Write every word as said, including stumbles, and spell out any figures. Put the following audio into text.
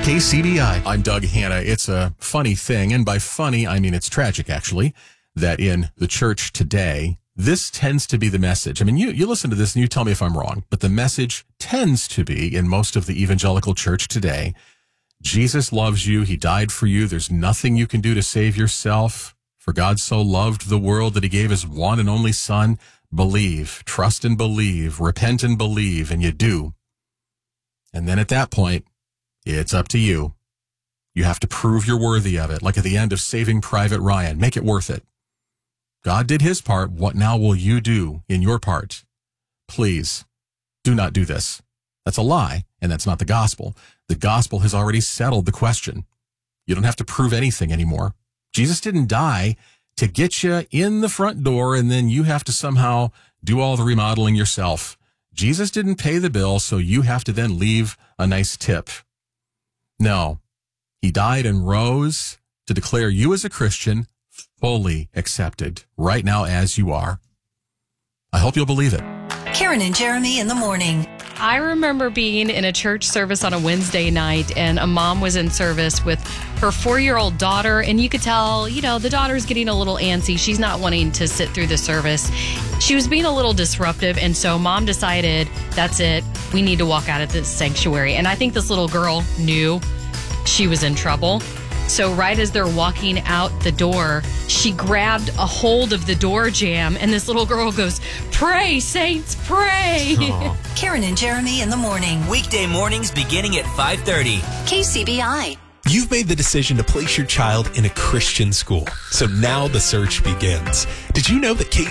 K C B I. I'm Doug Hanna. It's a funny thing, and by funny, I mean it's tragic, actually, that in the church today, this tends to be the message. I mean, you, you listen to this and you tell me if I'm wrong, but the message tends to be in most of the evangelical church today, Jesus loves you. He died for you. There's nothing you can do to save yourself. For God so loved the world that he gave his one and only son. Believe, trust and believe, repent and believe, and you do. And then at that point, it's up to you. You have to prove you're worthy of it, like at the end of Saving Private Ryan. Make it worth it. God did his part. What now will you do in your part? Please, do not do this. That's a lie, and that's not the gospel. The gospel has already settled the question. You don't have to prove anything anymore. Jesus didn't die to get you in the front door, and then you have to somehow do all the remodeling yourself. Jesus didn't pay the bill, so you have to then leave a nice tip. No, he died and rose to declare you as a Christian fully accepted right now as you are. I hope you'll believe it. Karen and Jeremy in the morning. I remember being in a church service on a Wednesday night, and a mom was in service with her four-year-old daughter, and you could tell, you know, the daughter's getting a little antsy. She's not wanting to sit through the service. She was being a little disruptive, and so mom decided, that's it, we need to walk out of this sanctuary. And I think this little girl knew she was in trouble. So right as they're walking out the door, she grabbed a hold of the door jamb, and this little girl goes, "Pray, saints, pray." Aww. Karen and Jeremy in the morning. Weekday mornings beginning at five thirty. K C B I. You've made the decision to place your child in a Christian school. So now the search begins. Did you know that K